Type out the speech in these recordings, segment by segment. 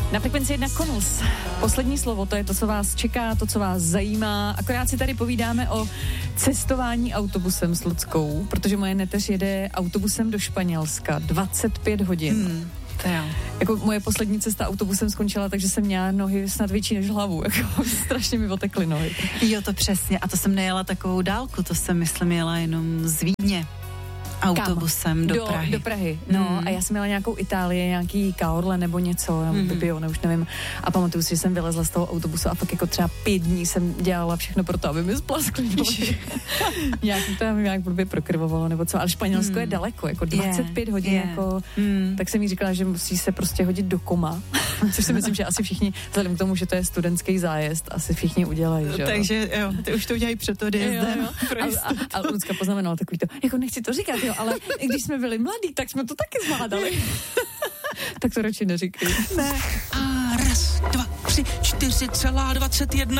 Na frekvenci 1 Konus. Poslední slovo, to je to, co vás čeká, to, co vás zajímá. Akorát si tady povídáme o cestování autobusem s Luckou, protože moje neteř jede autobusem do Španělska 25 hodin. To jo. Jako moje poslední cesta autobusem skončila, takže jsem měla nohy snad větší než hlavu. Jako strašně mi otekly nohy. Jo, to přesně. A to jsem nejela takovou dálku, to jsem, myslím, jela jenom z Vídně. Autobusem do Prahy. Do Prahy, no. A já jsem měla nějakou Itálii, nějaký Caorle nebo něco, nebo Bibione, už nevím. A pamatuju si, že jsem vylezla z toho autobusu a fakt jako třeba 5 dní jsem dělala všechno pro to, aby mi splaskly nohy. nějak blbě prokrvovalo nebo co. Ale Španělsko je daleko, jako 25 hodin, jako, tak jsem jí říkala, že musí se prostě hodit do koma. Což si myslím, že asi všichni, vzhledem k tomu, že to je studentský zájezd, asi všichni udělají, že jo. Takže jo, ty už to udělají před odjezdem. A Lucka poznamenala takový to, jako nechci to říkat, jo, ale když jsme byli mladí, tak jsme to taky zvládali. Tak to radši neříkej. Ne. A raz, 2, 3, 4,21.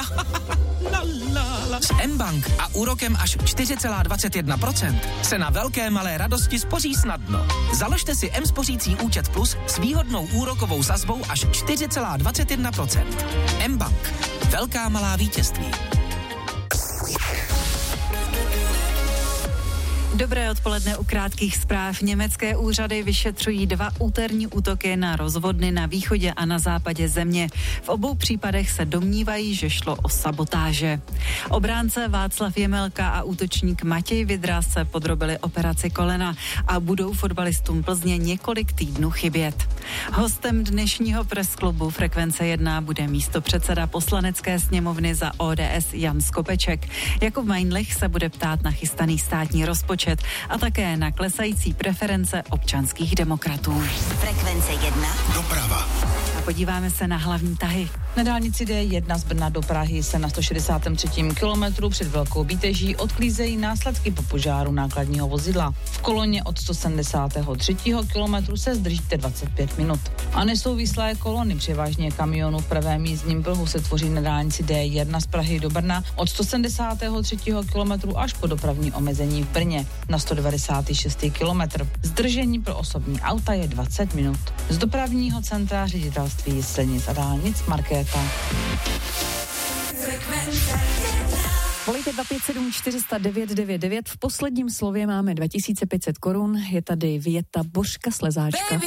S mBank a úrokem až 4,21% se na velké malé radosti spoří snadno. Založte si mSpořící účet Plus s výhodnou úrokovou sazbou až 4,21%. mBank. Velká malá vítězství. Dobré odpoledne u krátkých zpráv. Německé úřady vyšetřují 2 úterní útoky na rozvodny na východě a na západě země. V obou případech se domnívají, že šlo o sabotáže. Obránce Václav Jemelka a útočník Matěj Vydra se podrobili operaci kolena a budou fotbalistům Plzně několik týdnů chybět. Hostem dnešního presklubu Frekvence 1 bude místopředseda Poslanecké sněmovny za ODS Jan Skopeček. Jakub Meinlich se bude ptát na chystaný státní rozpočet a také na klesající preference občanských demokratů. Frekvence 1. Doprava. A podíváme se na hlavní tahy. Na dálnici D1 z Brna do Prahy se na 163. kilometru před Velkou Bíteží odklízejí následky po požáru nákladního vozidla. V koloně od 173. kilometru se zdržíte 25 minut. A nesouvislé kolony, převážně kamionů v pravém jízdním pruhu, se tvoří na dálnici D1 z Prahy do Brna od 173. kilometru až po dopravní omezení v Brně na 196. kilometr. Zdržení pro osobní auta je 20 minut. Z dopravního centra ředitelství silnic a dálnic Markéta. Volejte 257 409 999. V posledním slově máme 2500 korun. Je tady věta Božka Slezáčka.